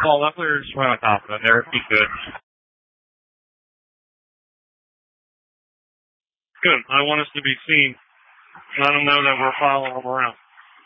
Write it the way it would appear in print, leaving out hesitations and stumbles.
Well, Leffler's running confident there. He's good. Good. I want us to be seen. Let them know that we're following them around.